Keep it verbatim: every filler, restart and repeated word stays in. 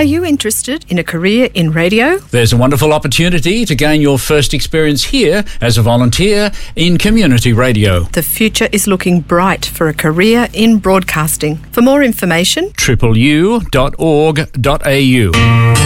Are you interested in a career in radio? There's a wonderful opportunity to gain your first experience here as a volunteer in community radio. The future is looking bright for a career in broadcasting. For more information, triple u dot org dot a u.